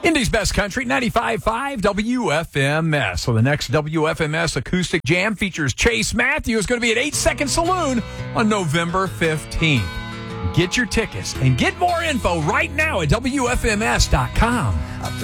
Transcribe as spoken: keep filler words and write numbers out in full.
Indy's Best Country, ninety-five point five W F M S. So the next W F M S Acoustic Jam features Chase Matthews. It's going to be at eight Second Saloon on November fifteenth. Get your tickets and get more info right now at W F M S dot com.